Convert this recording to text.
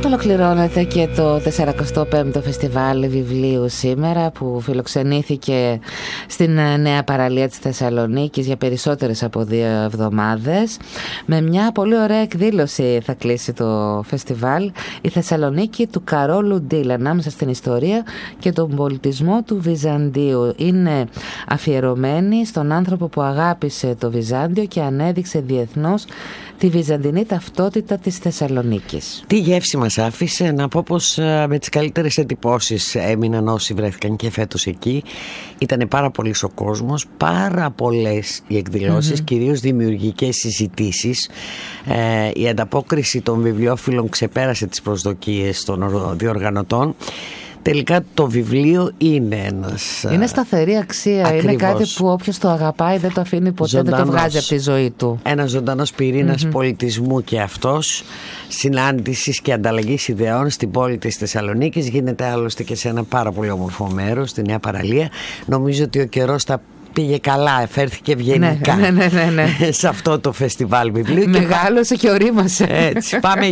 Ολοκληρώνεται και το 45ο Φεστιβάλ Βιβλίου σήμερα, που φιλοξενήθηκε στην Νέα Παραλία της Θεσσαλονίκης για περισσότερες από 2 εβδομάδες. Με μια πολύ ωραία εκδήλωση θα κλείσει το φεστιβάλ, η Θεσσαλονίκη του Καρόλου Ντίλ, ανάμεσα στην ιστορία και τον πολιτισμό του Βυζαντίου. Είναι αφιερωμένη στον άνθρωπο που αγάπησε το Βυζάντιο και ανέδειξε διεθνώς τη βυζαντινή ταυτότητα της Θεσσαλονίκης. Τι γεύση μας άφησε, να πω πως με τις καλύτερες εντυπώσεις έμειναν όσοι βρέθηκαν και φέτος εκεί. Ήτανε πάρα πολύς ο κόσμος, πάρα πολλές οι εκδηλώσεις, κυρίως δημιουργικές συζητήσεις. Η ανταπόκριση των βιβλιοφίλων ξεπέρασε τις προσδοκίες των διοργανωτών. Τελικά το βιβλίο είναι είναι σταθερή αξία. Ακριβώς. Είναι κάτι που όποιος το αγαπάει δεν το αφήνει ποτέ, ζωντανός, δεν το βγάζει από τη ζωή του. Ένας ζωντανός πυρήνας πολιτισμού και αυτός, συνάντησης και ανταλλαγής ιδεών στην πόλη της Θεσσαλονίκης. Γίνεται άλλωστε και σε ένα πάρα πολύ όμορφο μέρος, στη Νέα Παραλία. Νομίζω ότι ο καιρός θα πήγε καλά, φέρθηκε ευγενικά σε αυτό το φεστιβάλ βιβλίου. Μεγάλωσε και ορίμασε. Έτσι, πάμε